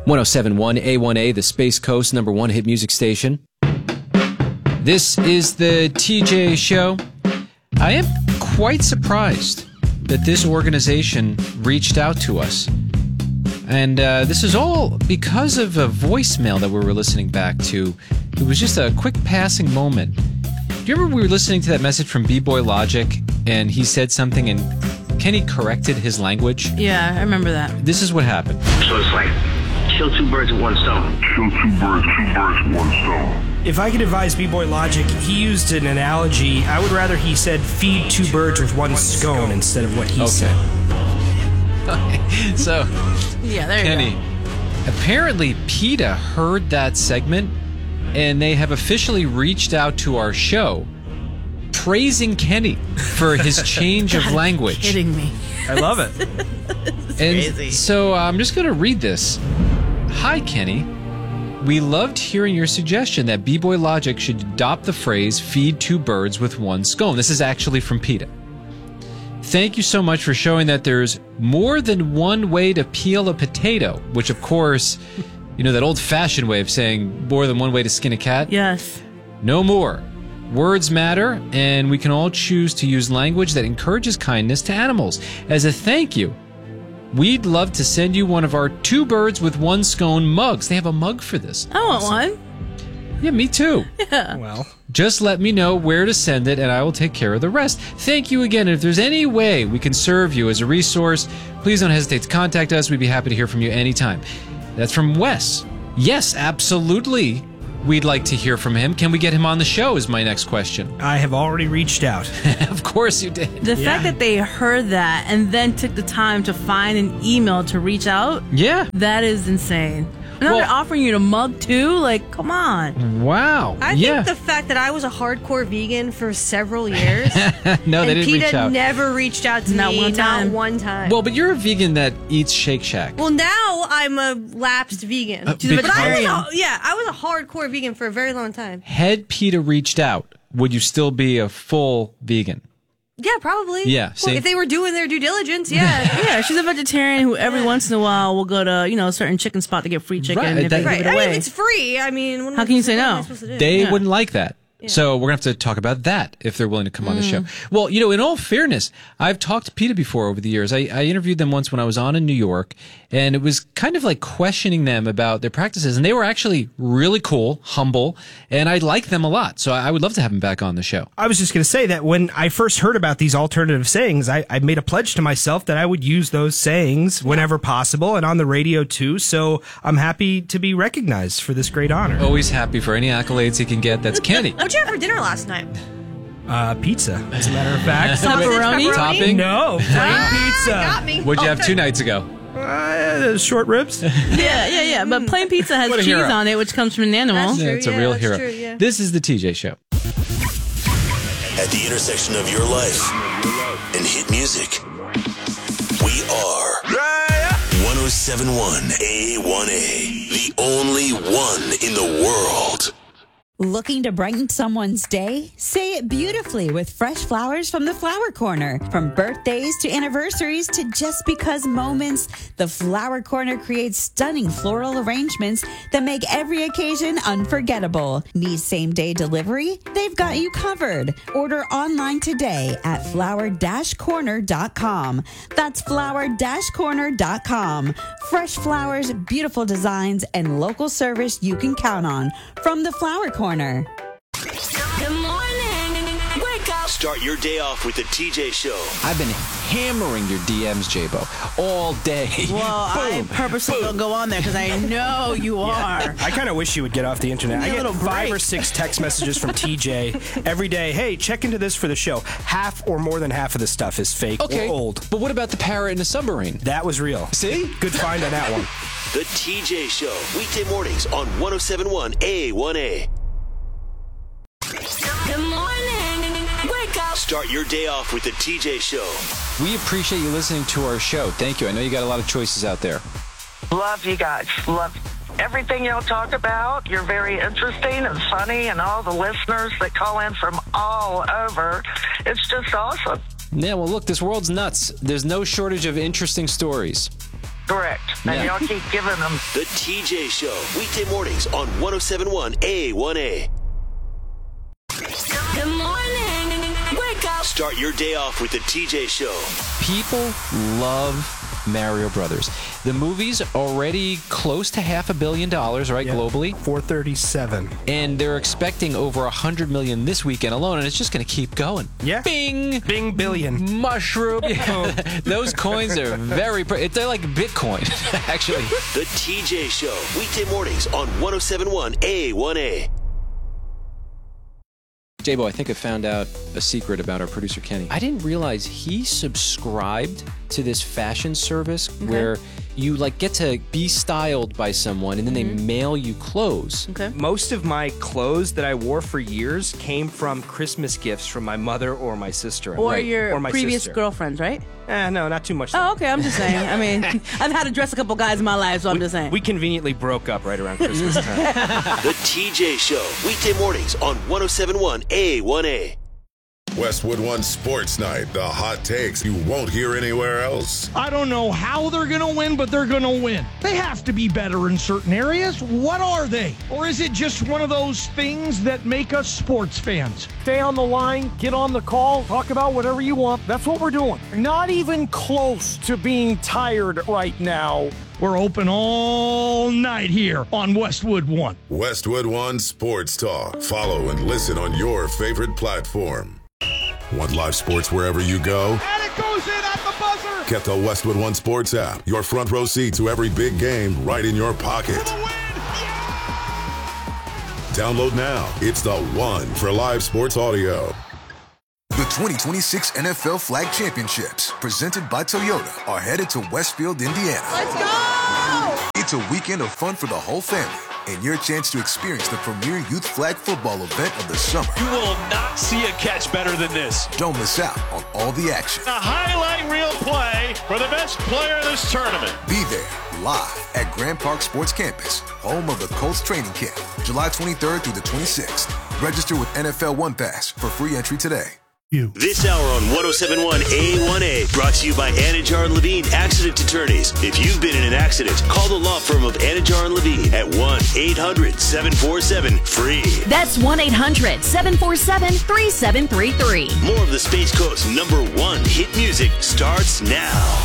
107.1 A1A, the Space Coast #1 hit music station. This is the TJ Show. I am quite surprised that this organization reached out to us. And this is all because of a voicemail that we were listening back to. It was just a quick passing moment. Do you remember we were listening to that message from B-Boy Logic, and he said something and Kenny corrected his language? Yeah, I remember that. This is what happened. So it's like, kill two birds with one stone. Kill two birds with one stone. If I could advise B-Boy Logic, he used an analogy. I would rather he said feed two birds with one scone instead of what he said. So, Yeah, there Kenny, you go. apparently PETA heard that segment, and they have officially reached out to our show praising Kenny for his change of language. Kidding me. I love it. And crazy. so I'm just going to read this. Hi, Kenny. We loved hearing your suggestion that B-Boy Logic should adopt the phrase feed two birds with one scone. This is actually from PETA. Thank you so much for showing that there's more than one way to peel a potato, which, of course, you know, that old-fashioned way of saying more than one way to skin a cat? Yes. No more. Words matter, and we can all choose to use language that encourages kindness to animals. As a thank you, we'd love to send you one of our two birds with one scone mugs. They have a mug for this. I want one. Yeah, me too. Well, Just let me know where to send it, and I will take care of the rest. Thank you again. If there's any way we can serve you as a resource, please don't hesitate to contact us. We'd be happy to hear from you anytime. That's from Wes. Yes, absolutely. We'd like to hear from him. Can we get him on the show is my next question. I have already reached out. Of course you did. The fact that they heard that and then took the time to find an email to reach out, Yeah. that is insane. Now Well- they're offering you to mug too? Like, come on. Wow. I yeah. think the fact that I was a hardcore vegan for several years No, they and didn't reach PETA out. never reached out to Not me, one time. not one time. Well, but you're a vegan that eats Shake Shack. Well, now I'm a lapsed vegan. She's a But I vegetarian. I was a hardcore vegan for a very long time. Had PETA reached out, would you still be a full vegan? Yeah, probably. Yeah, Well, see? if they were doing their due diligence, yeah. Yeah, she's a vegetarian who every once in a while will go to, you know, a certain chicken spot to get free chicken Right, if they that- give Right. it I away. mean, it's free. I mean, what am How I- can you say what am no? I supposed to do? They Yeah. wouldn't like that. So we're going to have to talk about that if they're willing to come on the show. Well, you know, in all fairness, I've talked to PETA before over the years. I interviewed them once when I was on in New York, and it was kind of like questioning them about their practices. And they were actually really cool, humble, and I like them a lot. So I would love to have them back on the show. I was just going to say that when I first heard about these alternative sayings, I made a pledge to myself that I would use those sayings whenever possible and on the radio too. So I'm happy to be recognized for this great honor. Always happy for any accolades he can get. That's Kenny. What'd you have for dinner last night? Pizza, as a matter of fact. Pepperoni? Topping? No, plain pizza. Got me. What'd you have 2 nights ago? Short ribs. Yeah. But plain pizza has What a cheese hero. on it, which comes from an animal. That's Yeah, true. it's a Yeah, real that's hero. true, yeah. This is the TJ Show. At the intersection of your life and hit music, we are 107.1 A1A, the only one in the world. Looking to brighten someone's day? Say it beautifully with fresh flowers from the Flower Corner. From birthdays to anniversaries to just because moments, the Flower Corner creates stunning floral arrangements that make every occasion unforgettable. Need same-day delivery? They've got you covered. Order online today at flower-corner.com. That's flower-corner.com. Fresh flowers, beautiful designs, and local service you can count on from the Flower Corner. Good morning. Wake up. Start your day off with the TJ Show. I've been hammering your DMs, J-Bo, all day. Well, I purposely don't go on there because I know you are. I kind of wish you would get off the internet. I Need a get little 5 or break. 6 text messages from TJ every day. Hey, check into this for the show. Half or more than half of the stuff is fake Okay, or old. but what about the parrot in the submarine? That was real. See? Good find on that one. The TJ Show. Weekday mornings on 107.1 A1A. Good morning. Wake up. Start your day off with the TJ Show. We appreciate you listening to our show. Thank you. I know you got a lot of choices out there. Love you guys. Love everything y'all talk about. You're very interesting and funny, and all the listeners that call in from all over. It's just awesome. Yeah, well, look, this world's nuts. There's no shortage of interesting stories. Correct. And y'all keep giving them. The TJ Show, weekday mornings on 107.1 A1A. Good morning. Wake up. Start your day off with the TJ Show. People love Mario Brothers. The movie's already close to $500 million, right, globally? 437. And they're expecting over 100 million this weekend alone, and it's just going to keep going. Yeah. Bing! Bing billion. Mushroom. Those coins are they're like Bitcoin, actually. The TJ Show, weekday mornings on 107.1 A1A. J-Bo, I think I found out a secret about our producer, Kenny. I didn't realize he subscribed to this fashion service where you get to be styled by someone and then they mail you clothes. Okay. Most of my clothes that I wore for years came from Christmas gifts from my mother or my sister. Or your my previous sister. girlfriends, right? No, not too much. Oh, okay. I'm just saying. I mean, I've had to dress a couple guys in my life, so I'm just saying. We conveniently broke up right around Christmas time. The TJ Show, weekday mornings on 107.1 A1A. Westwood One Sports Night, the hot takes you won't hear anywhere else. I don't know how they're going to win, but they're going to win. They have to be better in certain areas. What are they? Or is it just one of those things that make us sports fans? Stay on the line, get on the call, talk about whatever you want. That's what we're doing. Not even close to being tired right now. We're open all night here on Westwood One. Westwood One Sports Talk. Follow and listen on your favorite platform. Want live sports wherever you go? And it goes in at the buzzer! Get the Westwood One Sports app. Your front row seat to every big game right in your pocket. Download now. It's the one for live sports audio. The 2026 NFL Flag Championships, presented by Toyota, are headed to Westfield, Indiana. Let's go! It's a weekend of fun for the whole family and your chance to experience the premier youth flag football event of the summer. You will not see a catch better than this. Don't miss out on all the action. A highlight reel play for the best player in this tournament. Be there live at Grand Park Sports Campus, home of the Colts training camp, July 23rd through the 26th. Register with NFL One Pass for free entry today. This hour on 107.1 A1A brought to you by Anajar and Levine Accident Attorneys. If you've been in an accident, call the law firm of Anajar and Levine at 1-800-747-FREE. That's 1-800-747-3733. More of the Space Coast's #1 hit music starts now.